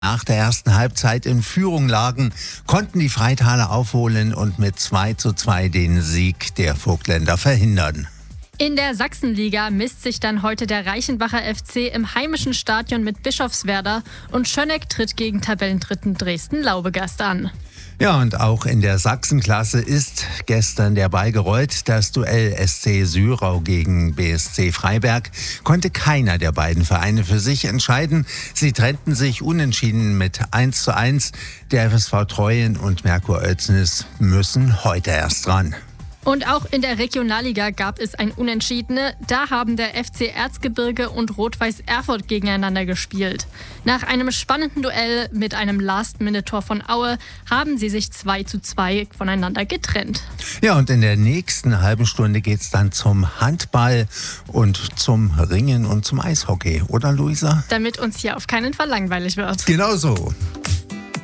Nach der ersten Halbzeit in Führung lagen, konnten die Freitaler aufholen und mit 2:2 den Sieg der Vogtländer verhindern. In der Sachsenliga misst sich dann heute der Reichenbacher FC im heimischen Stadion mit Bischofswerda und Schöneck tritt gegen Tabellendritten Dresden-Laubegast an. Ja, und auch in der Sachsenklasse ist gestern der Ball gerollt. Das Duell SC Syrau gegen BSC Freiberg konnte keiner der beiden Vereine für sich entscheiden. Sie trennten sich unentschieden mit 1:1. Der FSV Treuen und Merkur Oelsnitz müssen heute erst ran. Und auch in der Regionalliga gab es ein Unentschiedene. Da haben der FC Erzgebirge und Rot-Weiß Erfurt gegeneinander gespielt. Nach einem spannenden Duell mit einem Last-Minute-Tor von Aue haben sie sich 2:2 voneinander getrennt. Ja, und in der nächsten halben Stunde geht's dann zum Handball und zum Ringen und zum Eishockey, oder Luisa? Damit uns hier auf keinen Fall langweilig wird. Genau so.